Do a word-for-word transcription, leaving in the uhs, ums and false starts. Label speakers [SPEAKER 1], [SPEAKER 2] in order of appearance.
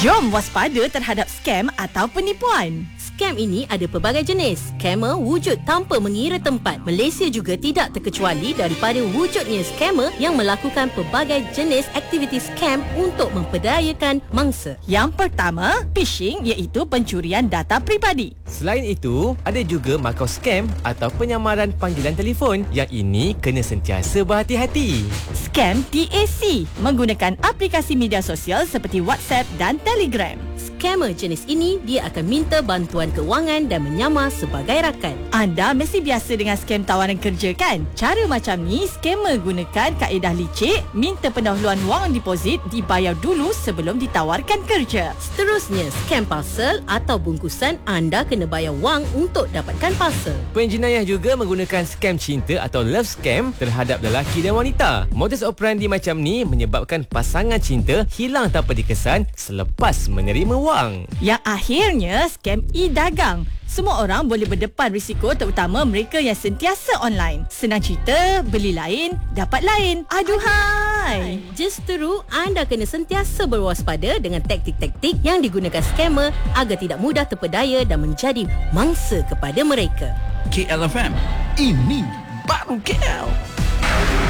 [SPEAKER 1] Jom waspada terhadap scam atau penipuan.
[SPEAKER 2] Scam ini ada pelbagai jenis. Scammer wujud tanpa mengira tempat. Malaysia juga tidak terkecuali daripada wujudnya scammer yang melakukan pelbagai jenis aktiviti scam untuk memperdayakan mangsa.
[SPEAKER 1] Yang pertama, phishing iaitu pencurian data peribadi.
[SPEAKER 3] Selain itu, ada juga makau scam atau penyamaran panggilan telefon. Yang ini kena sentiasa berhati-hati.
[SPEAKER 1] Scam T A C menggunakan aplikasi media sosial seperti WhatsApp dan Telegram.
[SPEAKER 2] Scammer jenis ini, dia akan minta bantuan kewangan dan menyamar sebagai rakan.
[SPEAKER 1] Anda mesti biasa dengan scam tawaran kerja kan? Cara macam ni, scammer gunakan kaedah licik, minta pendahuluan wang deposit dibayar dulu sebelum ditawarkan kerja.
[SPEAKER 2] Seterusnya, scam parcel atau bungkusan, anda kena bayar wang untuk dapatkan parcel.
[SPEAKER 3] Penjenayah juga menggunakan scam cinta atau love scam terhadap lelaki dan wanita. Modus operandi macam ni menyebabkan pasangan cinta hilang tanpa dikesan selepas menerima wang.
[SPEAKER 1] Yang akhirnya, scam e-dagang. Semua orang boleh berdepan risiko, terutama mereka yang sentiasa online. Senang cerita, beli lain, dapat lain. Aduhai!
[SPEAKER 2] Justeru, anda kena sentiasa berwaspada dengan taktik-taktik yang digunakan scammer agar tidak mudah terpedaya dan menjadi mangsa kepada mereka.
[SPEAKER 4] K L F M, ini baru K L.